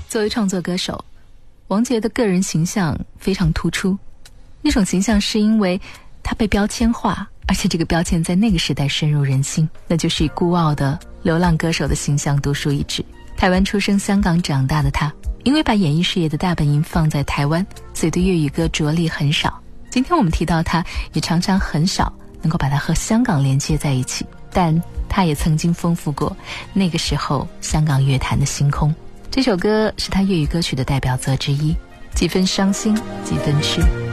作为创作歌手，王杰的个人形象非常突出。那种形象是因为他被标签化，而且这个标签在那个时代深入人心，那就是以孤傲的流浪歌手的形象独树一帜。台湾出生香港长大的他，因为把演艺事业的大本营放在台湾，所以对粤语歌着力很少。今天我们提到他，也常常很少能够把它和香港连接在一起，但他也曾经丰富过那个时候香港乐坛的星空。这首歌是他粤语歌曲的代表作之一，几分伤心几分痴。